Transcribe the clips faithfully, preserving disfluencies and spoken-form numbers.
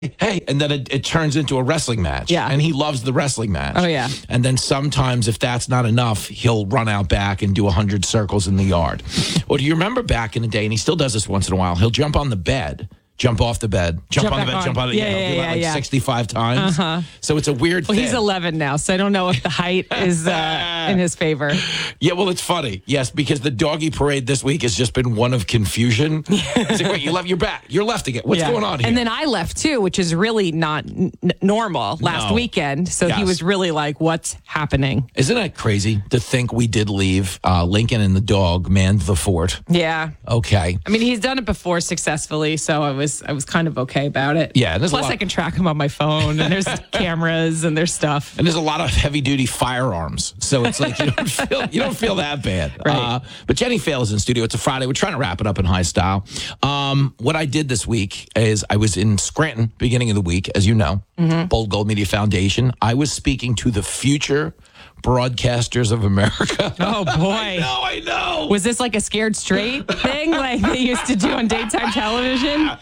hey, and then it, it turns into a wrestling match. Yeah. And he loves the wrestling match. Oh, yeah. And then sometimes, if that's not enough, he'll run out back and do one hundred circles in the yard. Or do you remember back in the day, and he still does this once in a while, he'll jump on the bed, jump off the bed, jump, Jump on the back bed, on. jump on it. Yeah, Yeah, he'll yeah, do that yeah, like yeah. sixty-five times. Uh-huh. So it's a weird Well, thing. he's eleven now, so I don't know if the height is uh, in his favor. Yeah, well, it's funny. Yes, because the doggy parade this week has just been one of confusion. It's like, wait, you left, you're back. You're left again. What's Yeah. going on here? And then I left too, which is really not n- normal last No. weekend. So he Yes. was really like, what's happening? Isn't that crazy to think we did leave uh, Lincoln and the dog manned the fort? Yeah. Okay. I mean, he's done it before successfully, so I was I was kind of okay about it. Yeah, there's a Plus, lot- I can track him on my phone, and there's cameras and there's stuff. And there's a lot of heavy duty firearms, so it's like you don't feel you don't feel that bad. Right. Uh, but Jenny Fail is in studio. It's a Friday. We're trying to wrap it up in high style. Um, what I did this week is I was in Scranton beginning of the week, as you know, Mm-hmm. Bold Gold Media Foundation. I was speaking to the future broadcasters of America. Oh boy. I know, I know. Was this like a scared straight thing like they used to do on daytime television?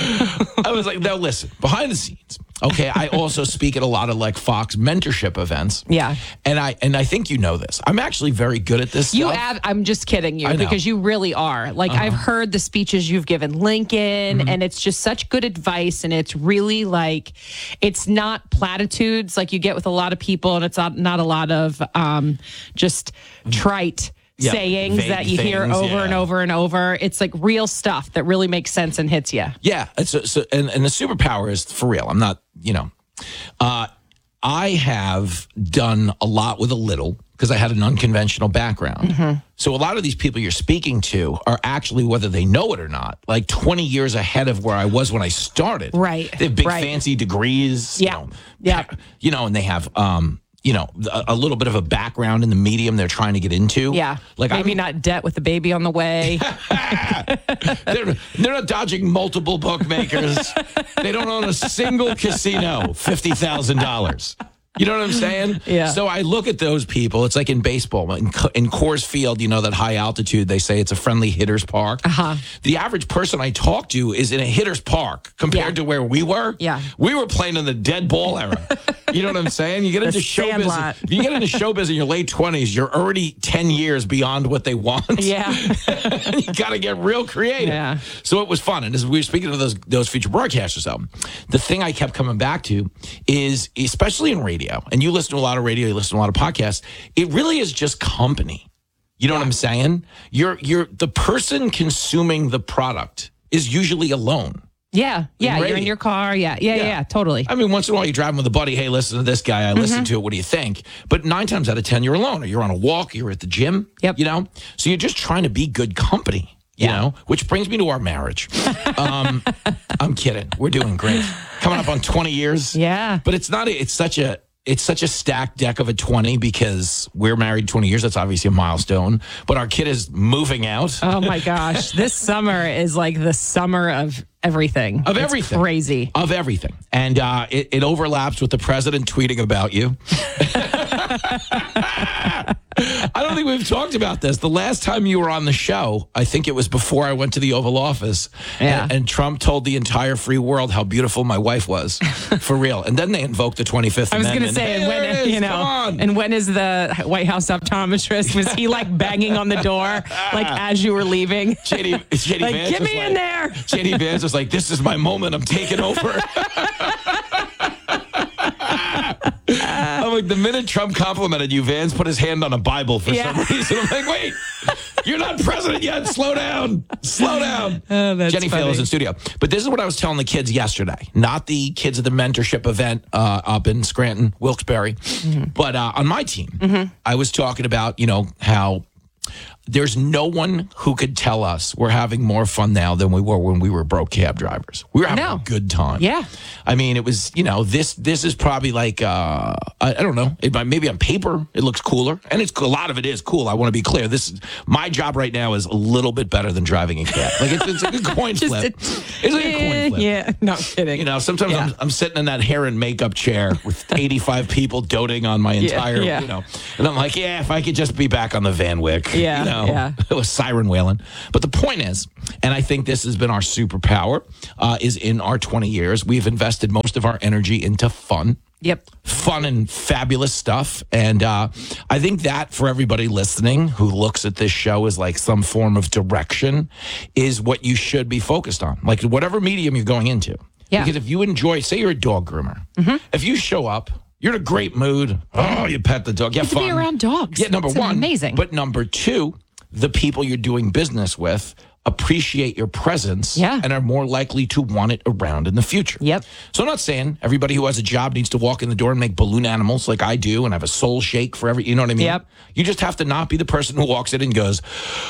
I was like, no, listen, behind the scenes. Okay, I also speak at a lot of like Fox mentorship events. Yeah. And I and I think you know this. I'm actually very good at this You stuff. ab- I'm just kidding you I know. because you really are. Like I've heard the speeches you've given Lincoln and it's just such good advice and it's really like it's not platitudes like you get with a lot of people and it's not, not a lot of um, just trite Yeah, sayings vague that you hear things, over yeah. and over and over. It's like real stuff that really makes sense and hits you. Yeah, it's a, so, and and the superpower is for real. I'm not, you know, uh, I have done a lot with a little because I had an unconventional background. Mm-hmm. So a lot of these people you're speaking to are actually, whether they know it or not, like twenty years ahead of where I was when I started. Right, They have big right. fancy degrees. Yeah, You know, yeah. You know, and they have. um you know, a, a little bit of a background in the medium they're trying to get into. Yeah. Like maybe I'm, not debt with the baby on the way. they're, they're not dodging multiple bookmakers. They don't own a single casino, fifty thousand dollars. You know what I'm saying? Yeah. So I look at those people. It's like in baseball. In, in Coors Field, you know, that high altitude, they say it's a friendly hitter's park. Uh-huh. The average person I talk to is in a hitter's park compared Yeah. to where we were. Yeah. We were playing in the dead ball era. You know what I'm saying? You get into show business. Sandlot. You get into show business in your late twenties, you're already ten years beyond what they want. Yeah. You got to get real creative. Yeah. So it was fun. And as we were speaking of those those future broadcasters, though, the thing I kept coming back to is, especially in radio, and you listen to a lot of radio, you listen to a lot of podcasts, it really is just company. You know what I'm saying? You're you're the person consuming the product is usually alone. Yeah. Yeah. You're radio. in your car. Yeah. Yeah. Yeah. yeah totally. I mean, once in a while you're driving with a buddy. Hey, listen to this guy. I listen to it. What do you think? But nine times out of ten, you're alone, or you're on a walk, you're at the gym. Yep. You know, so you're just trying to be good company. You Yeah. know, which brings me to our marriage. Um, I'm kidding. We're doing great. Coming up on twenty years. Yeah. But it's not. It's such a. It's such a stacked deck of a twenty because we're married twenty years. That's obviously a milestone. But our kid is moving out. Oh my gosh. This summer is like the summer of everything. Of It's everything. crazy. Of everything. And uh, it, it overlaps with the president tweeting about you. I don't think we've talked about this. The last time you were on the show, I think it was before I went to the Oval Office. Yeah. And, and Trump told the entire free world how beautiful my wife was. For real. And then they invoked the twenty-fifth I was going to Amendment. say, Hey, and there when, it is. you know, Come on. and when is the White House optometrist? Was he like banging on the door, like as you were leaving? J D, J D Like, Vance get was me like, in there. J D Vance was like, this is my moment. I'm taking over. I'm like, the minute Trump complimented you, Vance put his hand on a Bible for Yeah. some reason. I'm like, wait, you're not president yet. Slow down. Slow down. Oh, that's Jenny Fail funny. is in studio. But this is what I was telling the kids yesterday. Not the kids at the mentorship event uh, up in Scranton, Wilkes-Barre. Mm-hmm. But uh, on my team, I was talking about, you know, how there's no one who could tell us we're having more fun now than we were when we were broke cab drivers. We were having No. a good time. Yeah. I mean, it was, you know, this this is probably like, uh, I, I don't know, it, might- maybe on paper it looks cooler. And it's a lot of it is cool. I want to be clear. This is, my job right now is a little bit better than driving a cab. Like, it's, it's a good coin Just flip. a- It's like a coin flip. Yeah. No kidding. You know, sometimes Yeah. I'm, I'm sitting in that hair and makeup chair with eighty-five people doting on my entire, yeah. you know, and I'm like, yeah, if I could just be back on the Van Wyck, Yeah. you know, know. Yeah. It was siren wailing. But the point is, and I think this has been our superpower, uh, is in our twenty years, we've invested most of our energy into fun. Yep. Fun and fabulous stuff. And uh, I think that for everybody listening who looks at this show as like some form of direction is what you should be focused on. Like whatever medium you're going into. Yeah. Because if you enjoy, say you're a dog groomer, mm-hmm. if you show up, you're in a great mood. Oh, you pet the dog. You have to fun. be around dogs. Yeah, number it's one. Amazing. But number two, the people you're doing business with appreciate your presence yeah. and are more likely to want it around in the future. Yep. So I'm not saying everybody who has a job needs to walk in the door and make balloon animals like I do and have a soul shake for every, you know what I mean? Yep. You just have to not be the person who walks in and goes,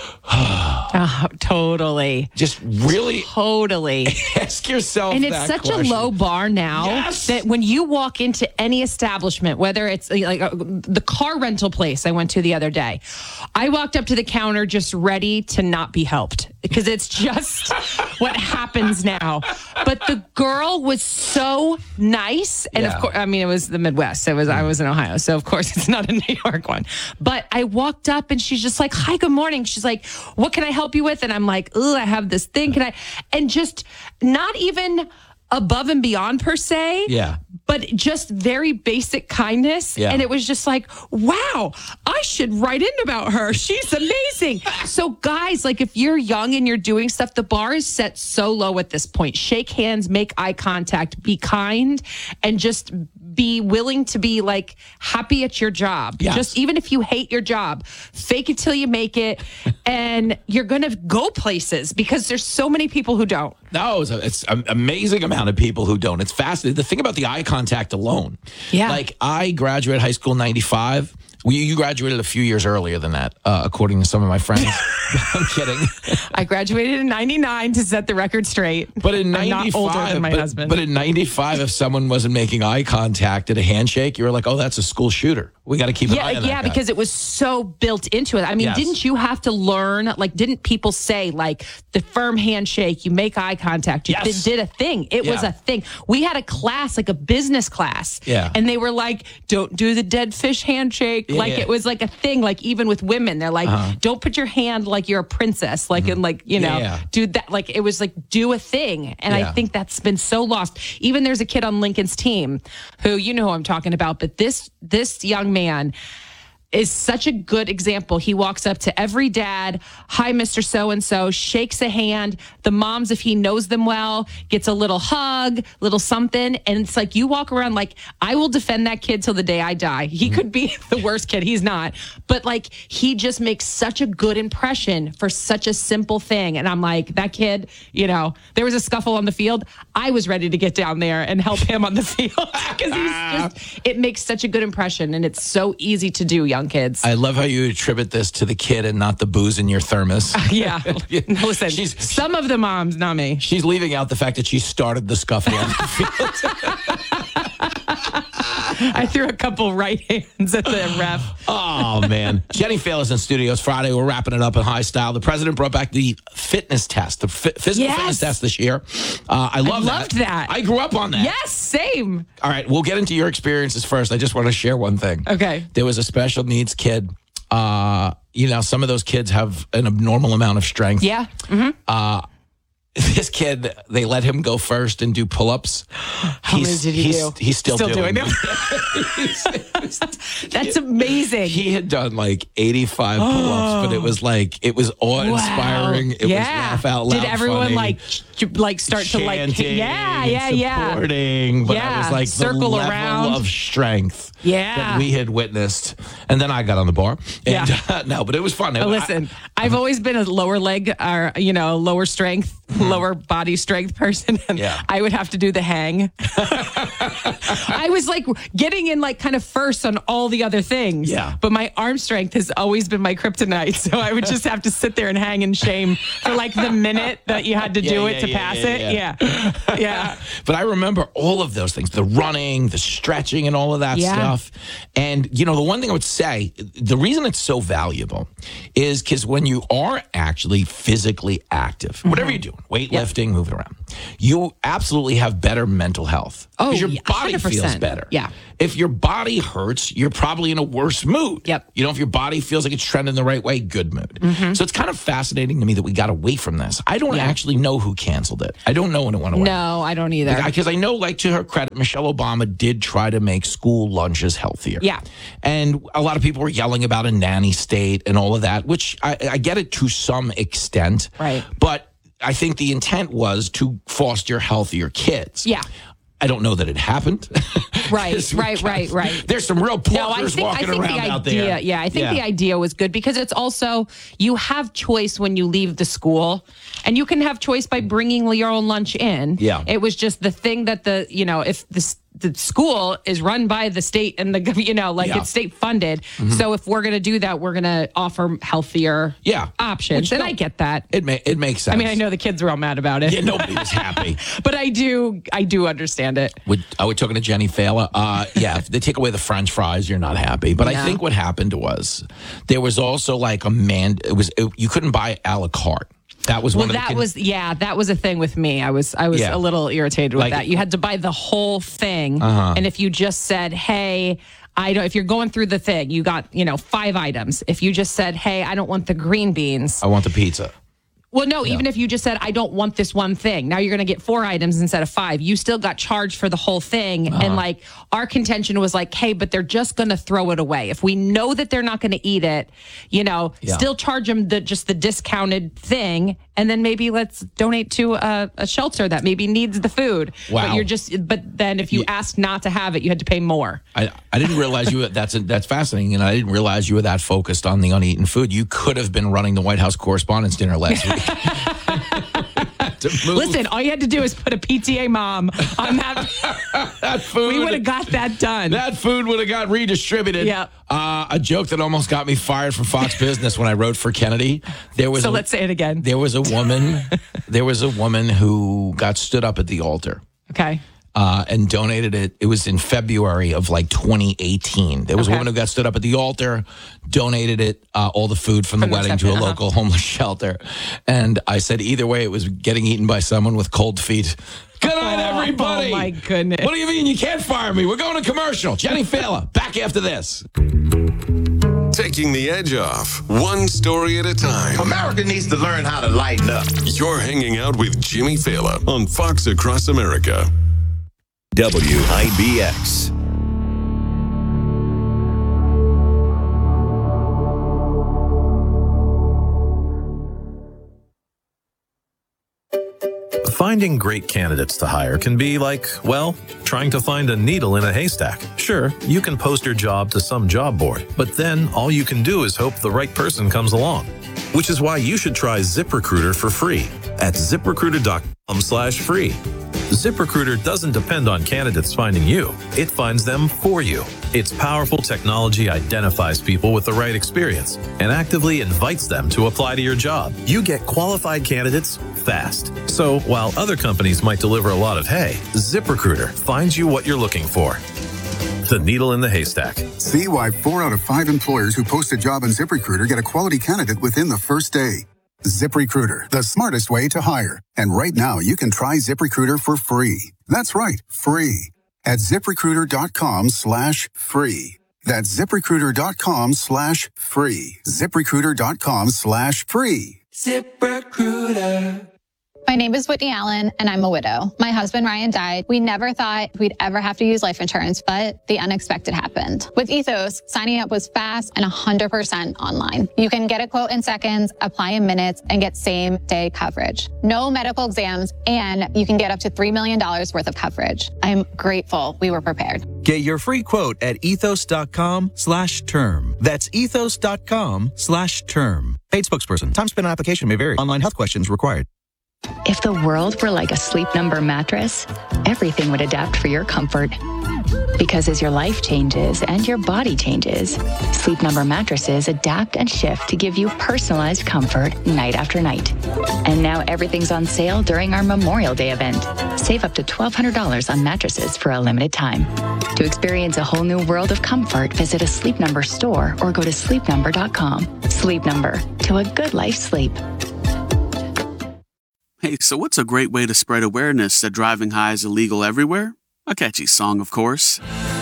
oh, totally. Just really totally ask yourself and it's that such question. a low bar now Yes. that when you walk into any establishment, whether it's like uh, the car rental place I went to the other day, I walked up to the counter just ready to not be helped because it's just what happens now. But the girl was so nice. And Yeah. of course, I mean, it was the Midwest. It was, I was in Ohio. So of course it's not a New York one, but I walked up and she's just like, hi, good morning. She's like, what can I help you with? And I'm like, oh, I have this thing. Can I, and just not even above and beyond per se. Yeah. But just very basic kindness. Yeah. And it was just like, wow, I should write in about her. She's amazing. So guys, like if you're young and you're doing stuff, the bar is set so low at this point. Shake hands, make eye contact, be kind, and just be willing to be like happy at your job. Yes. Just even if you hate your job, fake it till you make it. And you're going to go places because there's so many people who don't. No, it's, a, it's an amazing amount of people who don't. It's fascinating. The thing about the eye contact alone. Yeah. Like I graduated high school in ninety-five. We, you graduated a few years earlier than that, uh, according to some of my friends. I'm kidding. I graduated in ninety-nine to set the record straight. But in I'm ninety-five, not older than my but, husband. but in ninety-five, if someone wasn't making eye contact at a handshake, you were like, oh, that's a school shooter. We got to keep an yeah, eye on that yeah, guy. because it was so built into it. I mean, Yes. didn't you have to learn? Like, didn't people say like the firm handshake? You make eye contact. You Yes. did, did a thing. It was Yeah. a thing. We had a class, like a business class, Yeah. and they were like, "Don't do the dead fish handshake." Yeah, like yeah. it was like a thing. Like even with women, they're like, Uh-huh. "Don't put your hand like you're a princess." Like and like you know, Yeah. do that. Like it was like do a thing, and Yeah. I think that's been so lost. Even there's a kid on Lincoln's team who you know who I'm talking about, but this this young man is such a good example. He walks up to every dad, hi, Mister So-and-so, shakes a hand. The moms, if he knows them well, gets a little hug, little something. And it's like, you walk around like, I will defend that kid till the day I die. He could be the worst kid. He's not. But like, he just makes such a good impression for such a simple thing. And I'm like, that kid, you know, there was a scuffle on the field. I was ready to get down there and help him on the field because he's just, it makes such a good impression. And it's so easy to do, young kids. I love how you attribute this to the kid and not the booze in your thermos. Yeah. Listen, She's- some of the moms, not me. She's leaving out the fact that she started the scuffle on the field. I threw a couple right hands at the ref. Oh, man. Jenny Failes in studios Friday. We're wrapping it up in high style. The president brought back the fitness test, the fi- physical Yes. fitness test this year. Uh, I love loved that. I grew up on that. Yes, same. All right, we'll get into your experiences first. I just want to share one thing. Okay. There was a special needs kid. Uh, you know, some of those kids have an abnormal amount of strength. Yeah. Mm-hmm. This kid, they let him go first and do pull-ups. How many did he he's, do? He's still, Still doing, doing them. That's amazing. He had done like eighty-five pull-ups, but it was like, it was awe-inspiring. Wow. It yeah. was laugh out loud Did everyone funny. like ch- like start to like Chanting yeah, and yeah, yeah. supporting, but Yeah. it was like Circle the level around. of strength Yeah. that we had witnessed. And then I got on the bar. And, Yeah. uh, no, but it was fun. It- But listen, I, have always been a lower leg or, you know, lower strength, lower body strength person. And Yeah. I would have to do the hang. I was like getting in like kind of first on all the other things. Yeah. But my arm strength has always been my kryptonite. So I would just have to sit there and hang in shame for like the minute that you had to Yeah, do yeah, it to yeah, pass yeah, it. yeah. Yeah. Yeah. But I remember all of those things, the running, the stretching, and all of that Yeah. stuff. And, you know, the one thing I would say, the reason it's so valuable is because when you are actually physically active, whatever you're doing, weightlifting, yep. moving around, you absolutely have better mental health. Oh, because your yeah, body one hundred percent. feels better. Yeah. If your body hurts, you're probably in a worse mood. Yep. You know, if your body feels like it's trending the right way, good mood. Mm-hmm. So it's kind of fascinating to me that we got away from this. I don't yeah. actually know who canceled it. I don't know when it went away. No, I don't either. Because I know, like, to her credit, Michelle Obama did try to make school lunches healthier. Yeah. And a lot of people were yelling about a nanny state and all of that, which I, I get it to some extent. Right. But I think the intent was to foster healthier kids. Yeah. I don't know that it happened. Right, right, right, right. There's some real porkers no, I think, walking I think around the idea, out there. Yeah, I think yeah. the idea was good because it's also, you have choice when you leave the school, and you can have choice by bringing your own lunch in. Yeah. It was just the thing that the, you know, if the, the school is run by the state and the, you know, like yeah. it's state funded. Mm-hmm. So if we're going to do that, we're going to offer healthier yeah. options. Which and no, I get that. It may, it makes sense. I mean, I know the kids were all mad about it. Yeah, nobody was happy. But I do, I do understand it. Would, are we talking to Jenny Fela? Uh, yeah, if they take away the French fries, you're not happy. But no. I think what happened was there was also like a man, it was, it, you couldn't buy a la carte. That was one well, of the that was yeah, that was a thing with me. I was I was yeah. a little irritated with like, that. You had to buy the whole thing, uh-huh. and if you just said, "Hey, I don't," if you're going through the thing, you got you know five items. If you just said, "Hey, I don't want the green beans," I want the pizza. Well, no, yeah. even if you just said, I don't want this one thing, now you're going to get four items instead of five. You still got charged for the whole thing. Uh-huh. And like our contention was like, hey, but they're just going to throw it away. If we know that they're not going to eat it, you know, yeah. still charge them the, just the discounted thing. And then maybe let's donate to a, a shelter that maybe needs the food. Wow. But you're just, but then if you yeah. asked not to have it, you had to pay more. I, I didn't realize you, that's, a, that's fascinating. And I didn't realize you were that focused on the uneaten food. You could have been running the White House Correspondents' Dinner last week. Listen, all you had to do is put a P T A mom on that. that food. We would have got that done. That food would have got redistributed. Yeah. Uh, a joke that almost got me fired from Fox Business when I wrote for Kennedy. There was so a, let's say it again. There was a woman. there was a woman who got stood up at the altar. Okay. Uh, and donated it. It was in February of like twenty eighteen. There was okay. a woman who got stood up at the altar, donated it, uh, all the food from, from the wedding to a uh-huh. local homeless shelter. And I said, either way, it was getting eaten by someone with cold feet. Good night, everybody. Oh, my goodness. What do you mean you can't fire me? We're going to commercial. Jenny Fela, back after this. Taking the edge off, one story at a time. America needs to learn how to lighten up. You're hanging out with Jimmy Fela on Fox Across America. W I B X. Finding great candidates to hire can be like, well, trying to find a needle in a haystack. Sure, you can post your job to some job board, but then all you can do is hope the right person comes along. Which is why you should try ZipRecruiter for free at ZipRecruiter.com slash free. ZipRecruiter doesn't depend on candidates finding you. It finds them for you. Its powerful technology identifies people with the right experience and actively invites them to apply to your job. You get qualified candidates fast. So while other companies might deliver a lot of hay, ZipRecruiter finds you what you're looking for. The needle in the haystack. See why four out of five employers who post a job on ZipRecruiter get a quality candidate within the first day. ZipRecruiter, the smartest way to hire. And right now, you can try ZipRecruiter for free. That's right, free. At ZipRecruiter.com slash free. That's ZipRecruiter.com slash free. ZipRecruiter.com slash free. ZipRecruiter. My name is Whitney Allen, and I'm a widow. My husband, Ryan, died. We never thought we'd ever have to use life insurance, but the unexpected happened. With Ethos, signing up was fast and one hundred percent online. You can get a quote in seconds, apply in minutes, and get same-day coverage. No medical exams, and you can get up to three million dollars worth of coverage. I'm grateful we were prepared. Get your free quote at ethos.com slash term. That's ethos.com slash term. Paid spokesperson. Time spent on application may vary. Online health questions required. If the world were like a Sleep Number mattress, everything would adapt for your comfort. Because as your life changes and your body changes, Sleep Number mattresses adapt and shift to give you personalized comfort night after night. And now everything's on sale during our Memorial Day event. Save up to twelve hundred dollars on mattresses for a limited time. To experience a whole new world of comfort, visit a Sleep Number store or go to sleep number dot com. Sleep Number, to a good life sleep. Hey, so what's a great way to spread awareness that driving high is illegal everywhere? A catchy song, of course.